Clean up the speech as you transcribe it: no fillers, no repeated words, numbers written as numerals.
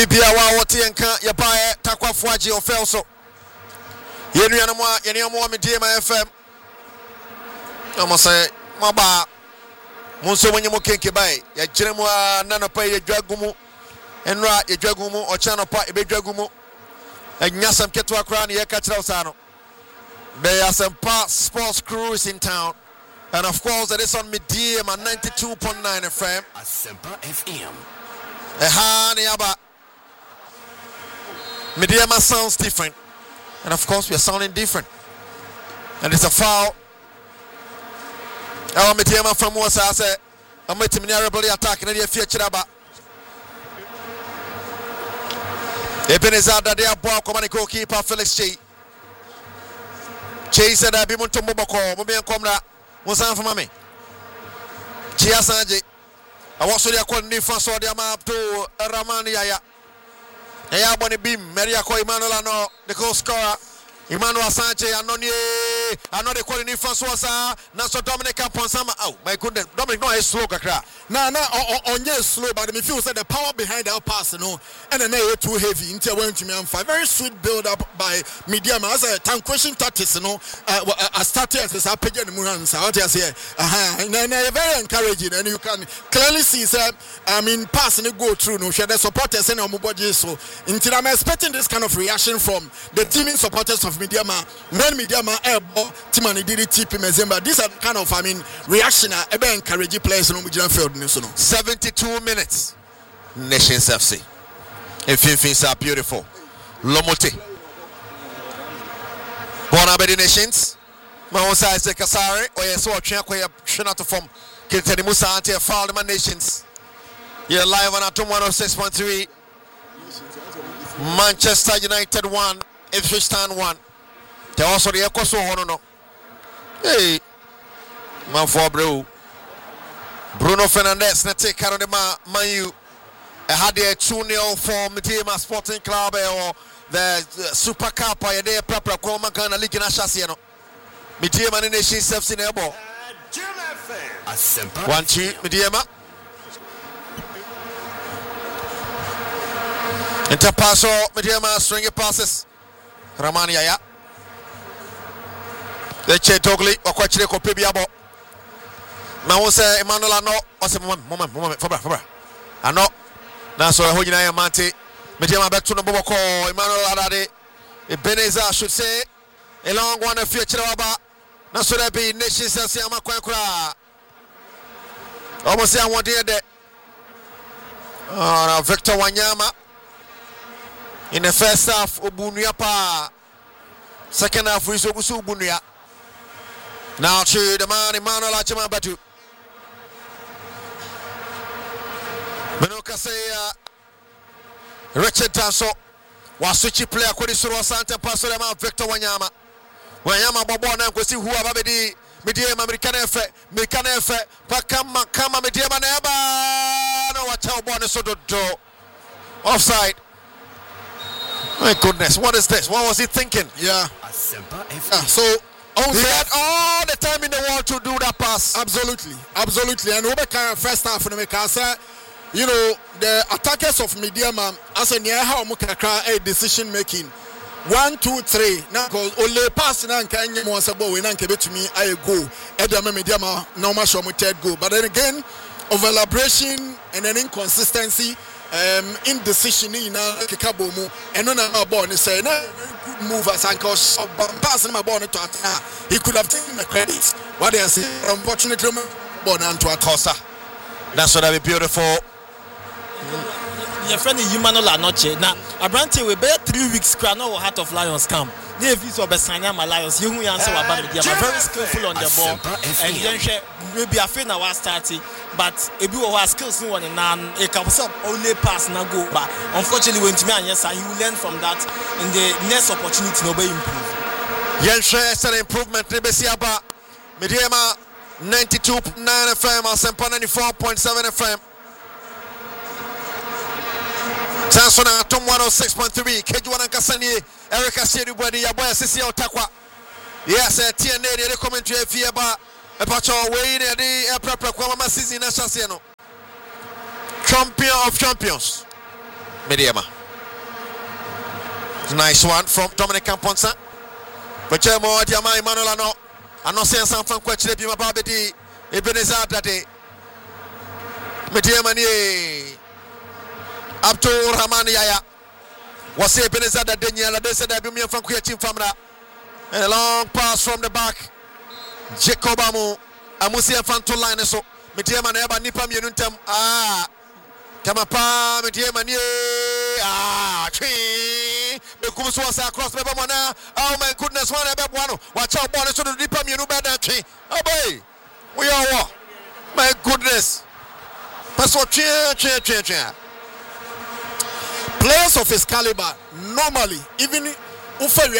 Bibia wa wote enka ya bae takwa fuaji ofelso. Yenu ya mwa Mediema FM. Ama say maba munso mwenye mukenke bae ya jiremu nano pa ya dwagumu enra ya dwagumu ochano pa ebe dwagumu nyasam ketu akra ne yeka kira usano. There are some sports crews in town, and of course it is on Mediema 92.9 FM. Asempa FM. Ehani aba Mediema sounds different, and of course we are sounding different, and it's a foul. Our Mediema from Wasa say, I'm meeting rebel attack in the future aba. Ebenezer that they are ball command goalkeeper Felix Chi. Chi said I be muntu mboko, mbe nkomra, musan for mame. Chi asanje. I was so they call ni François de Amabto Ramani Yaya. Eya boni bim, Maria ko Emmanuel ano, the goal scorer. Emmanuel Sanchez I know they call ni François sa, na so Dominic Ponsama. Oh my goodness, Dominic no is slow kakra. On slow, but me feel said the power behind that pass, and then they too heavy until went to me and five. Very sweet build up by Mediema as a time question tactics, I started as a pigeon in the Murans out here. And very encouraging, and you can clearly see, passing it go through. No, share the supporters and Omubodi. So, until I'm expecting this kind of reaction from the teaming supporters of Mediema. When Mediema airball, Timani did it, TP Mezemba. These are kind of, reaction. I be encouraging players in the field. 72 minutes. Nations FC. And Finfins are beautiful. Lomote. Bonabedi Nations. Mahosa is the Kasari. Or yes, or Trinato from Kintani Musa Ante fouled my Nations. You're live on Atom 106.3. Manchester United 1. Ipswich Town 1. They also the Ekoso Honono. Hey. Man for bro. Bruno Fernandes na take care of the Man U. Had a 2-0 for Mediema Sporting Club or the Super Cup or the proper Koma Kana League in Ashasiano. Mediema Nations FC in the ball. 1-2 Mediema. Interpasso Mediema string passes. Ramani Yaya. The Che Togli or Quachile Copibiabo. Now say Emmanuel ano ose moment for ano na so ho nyina ya mate Mediema beto no boboko Emmanuel Adade Ebenezer should say a long one a future aba na so there be Nations FC amakwan kura almost say one day there Victor Wanyama in the first half Obunuya pa second half is Obusu Obunuya now to the man Emmanuel Achema Batu Menoka say Richard Tanso was switchy player Kodi Suru Santa Paso Victor Wanyama Bobo na kwesi huwa babedi Mediema American Efe Pakama Mediema neba no watch bone so do offside. My goodness, what is this? What was he thinking? Yeah. So he had all the time in the world to do that pass. Absolutely. And we can first half in the the attackers of Mediema as a near how a decision making. 1, 2, 3. Now because only pass now can you want to go in and give it to me. I go. Edama Mediema no much on third goal. But then again, over elaboration and an inconsistency, indecision in Kikabomu and on our ball and say no good move as Ankos passing my ball to attack. He could have taken the credit. What they say, unfortunately, born to a Costa. That's what I be beautiful. Your friend Emmanuel Anoche. Now, Abrante we bear 3 weeks. Crano Heart of Lions come. If you saw Besanya Lions, you will answer about it. They are very skillful on the ball, and then maybe a fin was starting, but if you have skills, no one and a couple of only pass now go. But unfortunately, when to me, yes, he will learn from that in the next opportunity. Nobody improve. Yes, an improvement. Nebesiaba Mediema 92.9 FM, Asempa 94.7 FM. Sansona Atom 106.3, Kejuan and Kasani, Erica Sedi Body, Yaboya Sisi Otakwa. Yes, TNA, they comment to Fiaba, a patch of way in the proper Kwama season, Champion of champions. Mediema. Nice one from Dominic Camponsa. Pachemo Diama Emmanuel ano sen san fan kwachire bi maba bedi Ebenezer Dade. Mediema ni Abdul Rahman Yaya. Was Ebenezer Dade nyala de said that bi me fan kwa team famra. A long pass from the back. Jacob Amusi fan to line so. Mediema na eba nipa mienu ntam. Kama pa Mediema ni across the Bamana. Oh my goodness, one about one. Watch out, bonus to the Dipam, you know better. Oh boy, we are my goodness. Players of his caliber normally, even